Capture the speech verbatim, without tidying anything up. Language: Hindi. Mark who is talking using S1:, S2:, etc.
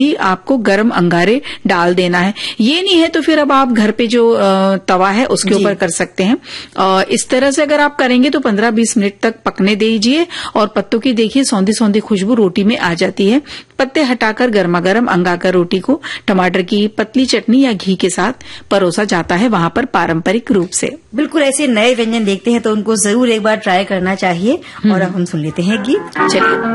S1: ही आपको गर्म अंगारे डाल देना है। ये नहीं है तो फिर अब आप घर पे जो तवा है उसके ऊपर कर सकते हैं। और इस तरह से अगर आप करेंगे तो पंद्रह बीस मिनट तक पकने दीजिए और पत्तों की देखिए सौंधी सौंधी खुशबू रोटी में आ जाती है। पत्ते हटाकर गर्मा गर्म अंगाकर रोटी को टमाटर की पतली चटनी या घी के साथ परोसा जाता है वहां पर पारंपरिक रूप से।
S2: बिल्कुल ऐसे नए व्यंजन देखते हैं तो उनको जरूर एक बार ट्राई करना चाहिए। और अब हम सुन लेते हैं गीत।
S1: चलिए।